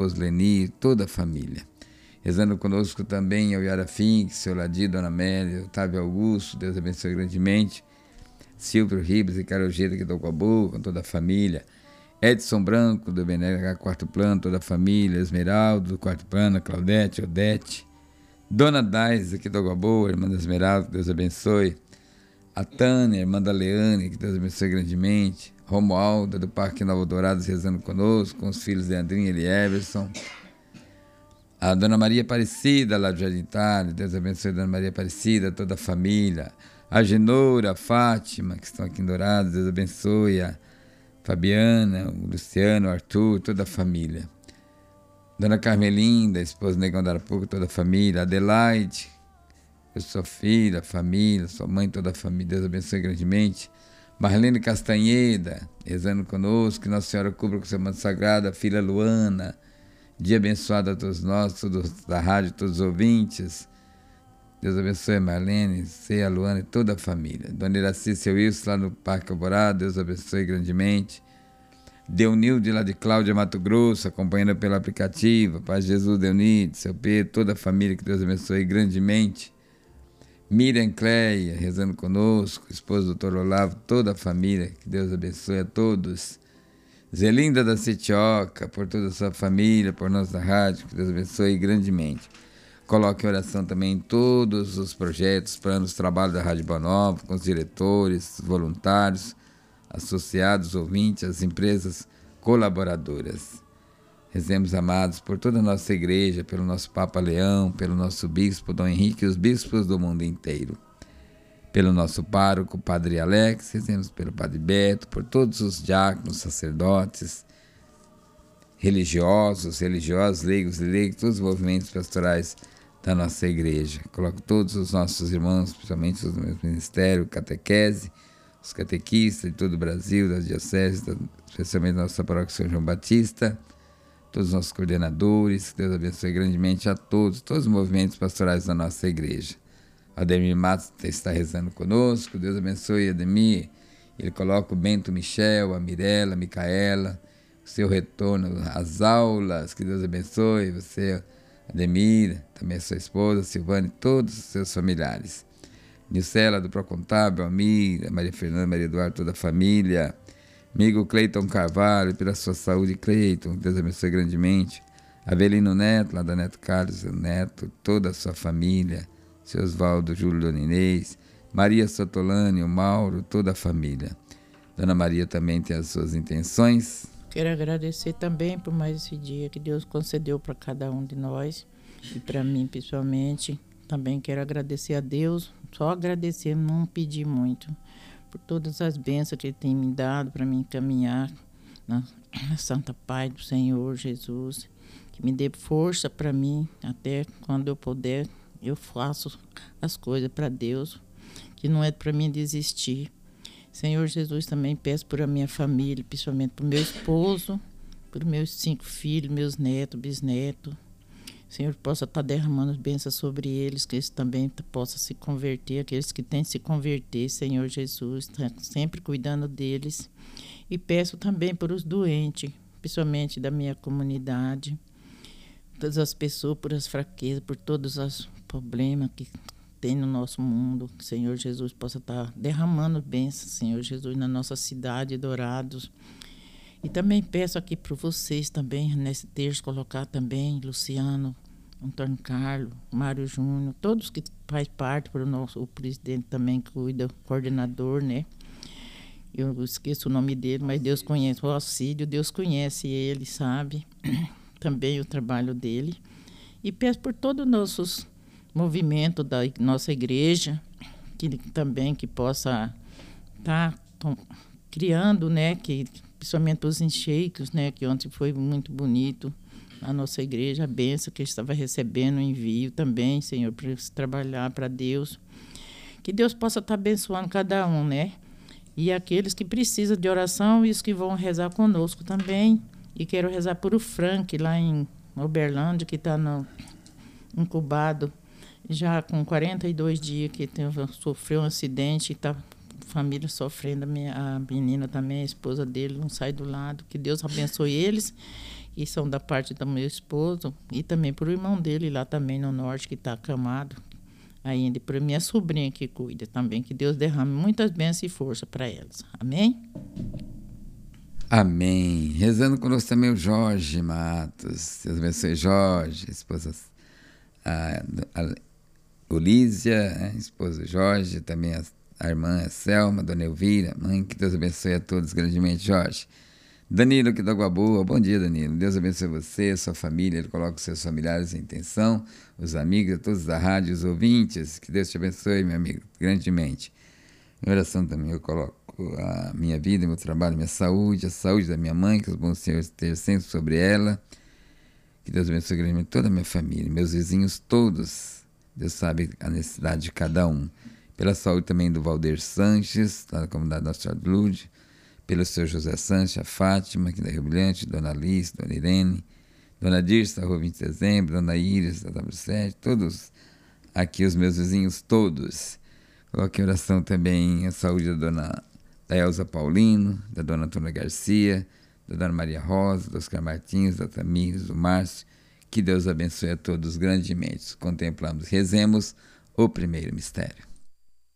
esposo Leni, toda a família. Rezando conosco também ao Yara Fink, seu Ladi, Dona Amélia, Otávio Augusto, Deus abençoe grandemente. Silvio Ribas e Carolgeta, que tocou a boca, com toda a família. Edson Branco, do BNH Quarto Plano, toda a família. Esmeraldo, do Quarto Plano, Claudete, Odete. Dona Daisa, que tocou a boa, irmã da Esmeralda, que Deus abençoe. A Tânia, irmã da Leane, que Deus abençoe grandemente. Romualda, do Parque Nova Dourados, rezando conosco, com os filhos de Andrinha e Everson. A Dona Maria Aparecida, lá do Jardim Itália, Deus abençoe a Dona Maria Aparecida, toda a família. A Genoura, a Fátima, que estão aqui em Dourados, Deus abençoe. A Fabiana, o Luciano, o Arthur, toda a família. Dona Carmelinda, esposa do Negão da Arapuca, toda a família. Adelaide, sua filha, família, sua mãe, toda a família, Deus abençoe grandemente. Marlene Castanheda, rezando conosco, que Nossa Senhora cubra com seu manto sagrado, a filha Luana. Dia abençoado a todos nós, todos da rádio, todos os ouvintes. Deus abençoe a Marlene, a Luana e toda a família. Dona Iraci, seu Wilson, lá no Parque Alvorada, Deus abençoe grandemente. Deunilde, lá de Cláudia, Mato Grosso, acompanhando pelo aplicativo. Paz de Jesus, Deunilde, seu Pedro, toda a família, que Deus abençoe grandemente. Miriam Cleia, rezando conosco, esposa do Dr. Olavo, toda a família, que Deus abençoe a todos. Zelinda da Setioca, por toda a sua família, por nossa rádio, que Deus abençoe grandemente. Coloque em oração também todos os projetos, planos, trabalho da Rádio Boa Nova, com os diretores, voluntários, associados, ouvintes, as empresas colaboradoras. Rezemos, amados, por toda a nossa igreja, pelo nosso Papa Leão, pelo nosso bispo Dom Henrique e os bispos do mundo inteiro. Pelo nosso pároco, Padre Alex, rezemos pelo Padre Beto, por todos os diáconos, sacerdotes, religiosos, leigos e leigos, todos os movimentos pastorais da nossa igreja. Coloco todos os nossos irmãos, principalmente os meus ministérios, catequese, os catequistas de todo o Brasil, das dioceses, especialmente da nossa paróquia São João Batista, todos os nossos coordenadores, que Deus abençoe grandemente a todos os movimentos pastorais da nossa igreja. Ademir Matos está rezando conosco, Deus abençoe Ademir. Ele coloca o Bento Michel, a Mirella, a Micaela, o seu retorno às aulas, que Deus abençoe você, Ademir, também a sua esposa, Silvane, todos os seus familiares. Nilcela, do Procontábil, Amir, Maria Fernanda, Maria Eduardo, toda a família. Amigo Cleiton Carvalho, pela sua saúde, Cleiton, Deus abençoe grandemente. Avelino Neto, lá da Neto Carlos, seu neto, toda a sua família. Seu Osvaldo, Júlio, Dona Inês, Maria Sotolani, o Mauro, toda a família. Dona Maria também tem as suas intenções. Quero agradecer também por mais esse dia que Deus concedeu para cada um de nós e para mim pessoalmente. Também quero agradecer a Deus, só agradecer, não pedir muito, por todas as bênçãos que Ele tem me dado para me encaminhar na Santa Paz do Senhor Jesus, que me dê força para mim, até quando eu puder, eu faço as coisas para Deus, que não é para mim desistir. Senhor Jesus, também peço por a minha família, principalmente por meu esposo, por meus 5 filhos, meus netos, bisnetos. Senhor, possa estar derramando bênçãos sobre eles, que eles também possam se converter, aqueles que têm que se converter, Senhor Jesus, tá sempre cuidando deles. E peço também por os doentes, principalmente da minha comunidade, todas as pessoas, por as fraquezas, por todos os problemas que tem no nosso mundo, que o Senhor Jesus possa estar derramando bênçãos, Senhor Jesus, na nossa cidade, Dourados. E também peço aqui para vocês também, nesse terço, colocar também Luciano, Antônio Carlos, Mário Júnior, todos que faz parte, o presidente também cuida, o coordenador, né? Eu esqueço o nome dele, mas Deus conhece, o Auxílio, Deus conhece ele, sabe? Também o trabalho dele. E peço por todos os nossos movimento da nossa igreja, que também que possa estar criando, né, que principalmente os enxertos, né, que ontem foi muito bonito a nossa igreja, a bênção que estava recebendo, o envio também, Senhor, para trabalhar para Deus, que Deus possa estar abençoando cada um, né, e aqueles que precisam de oração e os que vão rezar conosco também. E quero rezar por o Frank lá em Uberlândia, que está incubado já com 42 dias, que sofreu um acidente e está a família sofrendo. A menina também, a esposa dele, não sai do lado. Que Deus abençoe eles e são da parte do meu esposo, e também para o irmão dele lá também no norte, que está acamado ainda, e para minha sobrinha que cuida também, que Deus derrame muitas bênçãos e força para elas. Amém? Amém. Rezando conosco também o Jorge Matos. Deus abençoe Jorge, esposa a Olísia, esposa Jorge, também a irmã Selma, Dona Elvira, mãe, que Deus abençoe a todos grandemente, Jorge. Danilo, aqui da Água Boa, bom dia, Danilo. Deus abençoe você, sua família, Ele coloca os seus familiares em intenção, os amigos, todos da rádio, os ouvintes, que Deus te abençoe, meu amigo, grandemente. Em oração também eu coloco a minha vida, meu trabalho, minha saúde, a saúde da minha mãe, que os bons senhores estejam sempre sobre ela, que Deus abençoe grandemente toda a minha família, meus vizinhos todos, Deus sabe a necessidade de cada um. Pela saúde também do Valdir Sanches, lá da comunidade Nossa Senhora de Lourdes, pelo seu José Sanches, a Fátima, aqui da Rio Brilhante, Dona Alice, Dona Irene, Dona Dirce, da Rua 20 de Dezembro, Dona Iris, da W7, todos aqui, os meus vizinhos todos. Coloque em oração também a saúde da Dona Elza Paulino, da Dona Antônia Garcia, da Dona Maria Rosa, do Oscar Martins, da Tamires, do Márcio. Que Deus abençoe a todos grandemente. Contemplamos, rezemos o primeiro mistério.